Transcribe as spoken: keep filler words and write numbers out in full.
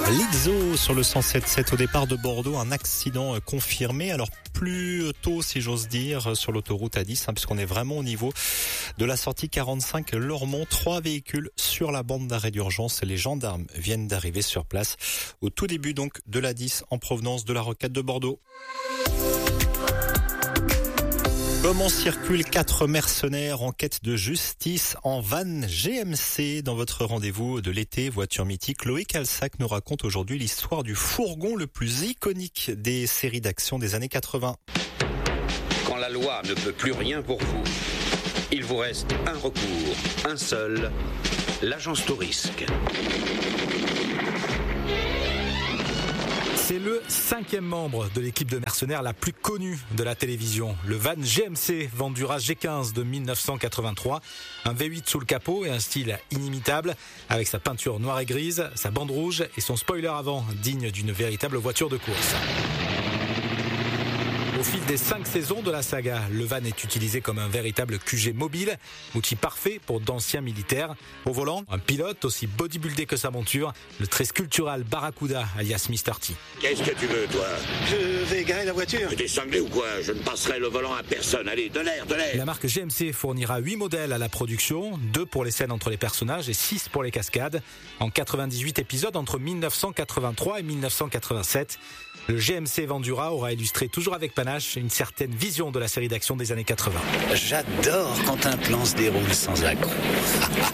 Lizzo sur le cent sept sept au départ de Bordeaux, un accident confirmé. Alors plus tôt, si j'ose dire, sur l'autoroute A dix, hein, puisqu'on est vraiment au niveau de la sortie quarante-cinq Lormont. Trois véhicules sur la bande d'arrêt d'urgence. Les gendarmes viennent d'arriver sur place au tout début donc de l'A dix en provenance de la rocade de Bordeaux. Comment circulent quatre mercenaires en quête de justice en van G M C dans votre rendez-vous de l'été voiture mythique? Loïc Alsac nous raconte aujourd'hui l'histoire du fourgon le plus iconique des séries d'action des années quatre-vingts. Quand la loi ne peut plus rien pour vous, il vous reste un recours, un seul, l'agence Tourisque. C'est le cinquième membre de l'équipe de mercenaires la plus connue de la télévision. Le van G M C Vandura G quinze de mille neuf cent quatre-vingt-trois. Un V huit sous le capot et un style inimitable avec sa peinture noire et grise, sa bande rouge et son spoiler avant digne d'une véritable voiture de course. Au fil des cinq saisons de la saga, le van est utilisé comme un véritable Q G mobile, outil parfait pour d'anciens militaires. Au volant, un pilote aussi bodybuildé que sa monture, le très sculptural Barracuda alias mister T. Qu'est-ce que tu veux, toi? Je vais garer la voiture. T'es cinglé ou quoi? Je ne passerai le volant à personne. Allez, de l'air, de l'air. La marque G M C fournira huit modèles à la production, deux pour les scènes entre les personnages et six pour les cascades. En quatre-vingt-dix-huit épisodes entre mille neuf cent quatre-vingt-trois et mille neuf cent quatre-vingt-sept. Le G M C Vandura aura illustré toujours avec panache une certaine vision de la série d'action des années quatre-vingts. J'adore quand un plan se déroule sans accroc.